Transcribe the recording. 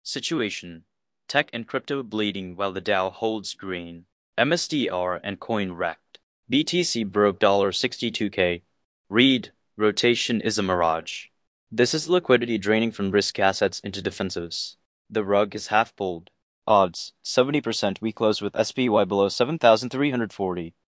Situation: Tech and crypto bleeding while the Dow holds green. MSTR and coin wrecked. BTC broke $62K. Read: Rotation is a mirage. This is liquidity draining from risk assets into defensives. The rug is half pulled. Odds: 70% we close with SPY below 7,340.